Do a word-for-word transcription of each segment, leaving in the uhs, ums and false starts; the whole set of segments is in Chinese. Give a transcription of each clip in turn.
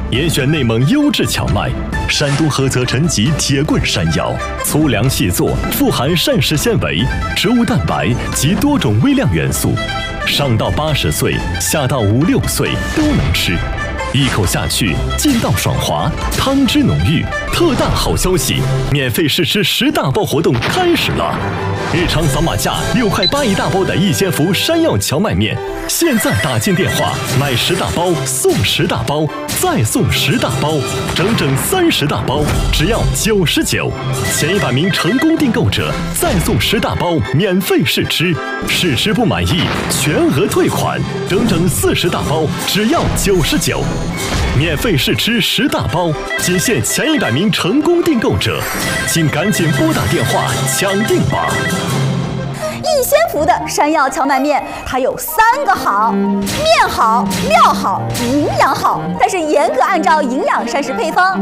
严选内蒙优质荞麦，山东菏泽陈集铁棍山药，粗粮细作，富含膳食纤维、植物蛋白及多种微量元素，上到八十岁，下到五六岁都能吃。一口下去，劲道爽滑，汤汁浓郁。特大好消息，免费试吃十大包活动开始了！日常扫码价六块八一大包的易先福山药荞麦面，现在打进电话买十大包送十大包，再送十大包，整整三十大包，只要九十九。前一百名成功订购者再送十大包免费试吃，试吃不满意全额退款，整整四十大包，只要九十九。免费试吃十大包，仅限前一百名成功订购者，请赶紧拨打电话抢订吧！ 易先福的山药荞麦面，它有三个好：面好、料好、营养好。但是严格按照营养膳食配方。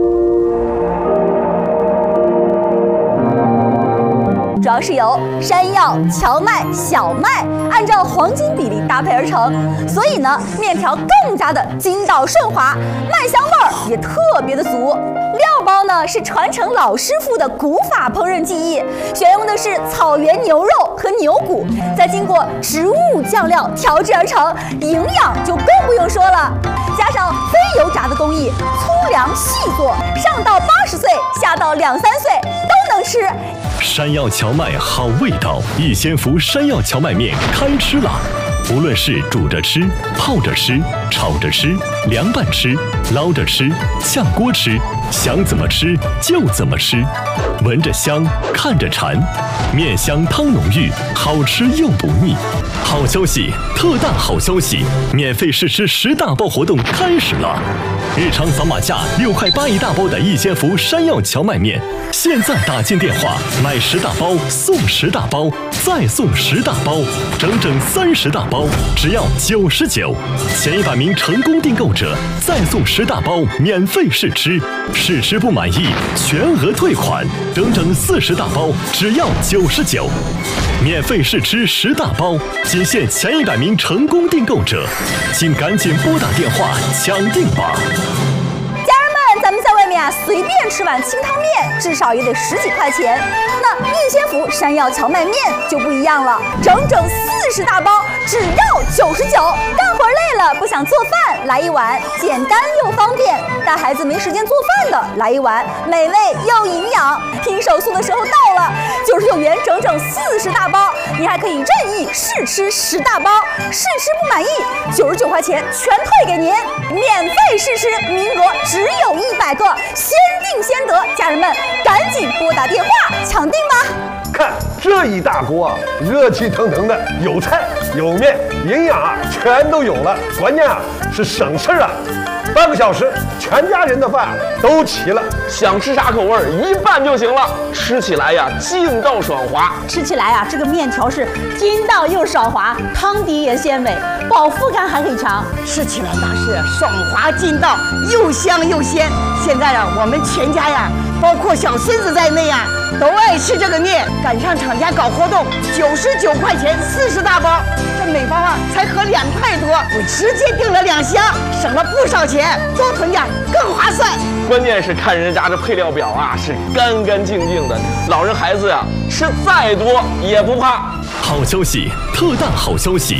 主要是由山药、荞麦、小麦按照黄金比例搭配而成，所以呢，面条更加的筋道顺滑，麦香味儿也特别的足。料包呢是传承老师傅的古法烹饪技艺，选用的是草原牛肉和牛骨，再经过植物酱料调制而成，营养就更不用说了。加上非油炸的工艺，粗粮细做，上到八十岁，下到两三岁都能吃。 山药荞麦好味道，易先福山药荞麦面开吃了！无论是煮着吃、泡着吃、炒着吃、凉拌吃、捞着吃、炝锅吃，想怎么吃就怎么吃，闻着香，看着馋，面香汤浓郁，好吃又不腻。好消息，特大好消息！免费试吃十大包活动开始了！日常扫码价六块八一大包的易先福山药荞麦面，现在打进电话买十大包送十大包，再送十大包，整整三十大包，只要九十九。前一百名成功订购者再送十大包免费试吃，试吃不满意全额退款，整整四十大包，只要九十九。免费试吃十大包，仅限前一百名成功订购者，请赶紧拨打电话抢订吧！ 咱们在外面啊，随便吃碗清汤面，至少也得十几块钱。那易先福山药荞麦面就不一样了，整整四十大包，只要九十九。干活累了不想做饭，来一碗简单又方便；带孩子没时间做饭的，来一碗美味又营养。拼手速的时候到了，九十九元整整四十大包，你还可以任意试吃十大包，试吃不满意，九十九块钱全退给您，免费试吃，名额只有一百个，先定先得，家人们赶紧拨打电话抢订吧！ 看这一大锅啊，热气腾腾的，有菜有面，营养啊全都有了，关键啊是省事啊，半个小时全家人的饭都齐了， 想吃啥口味一拌就行了，吃起来呀劲道爽滑， 吃起来啊这个面条是筋道又爽滑，汤底也鲜美，饱腹感还很强，吃起来那是爽滑劲道，又香又鲜。现在啊我们全家呀，包括小孙子在内呀，都爱吃这个面。赶上厂家搞活动，九十九块钱四十大包，这每包啊才合两块多，我直接订了两箱，省了不少钱，多囤点更划算。 关键是看人家这配料表啊，是干干净净的，老人孩子呀吃再多也不怕。 好消息，特大好消息！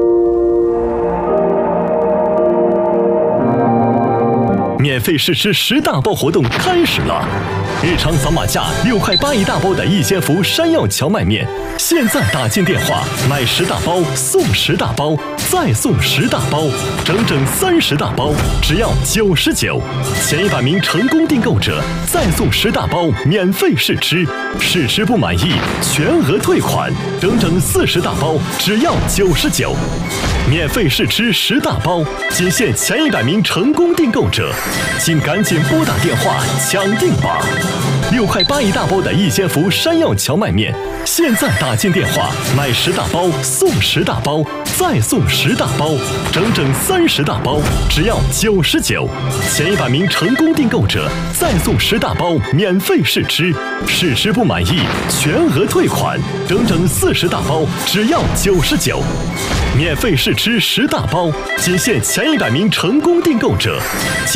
免费试吃十大包活动开始了！日常扫码价六块八一大包的易先福山药荞麦面，现在打进电话买十大包送十大包，再送十大包，整整三十大包，只要九十九。前一百名成功订购者再送十大包免费试吃，试吃不满意全额退款，整整四十大包，只要九十九。免费试吃十大包，仅限前一百名成功订购者，请赶紧拨打电话抢订吧！六块八一大包的易先福山药荞麦面，现在打进电话买十大包送十大包，再送十大包，整整三十大包，只要九十九。前一百名成功订购者再送十大包免费试吃，试吃不满意全额退款，整整四十大包，只要九十九。免费试吃十大包，仅限前一百名成功订购者。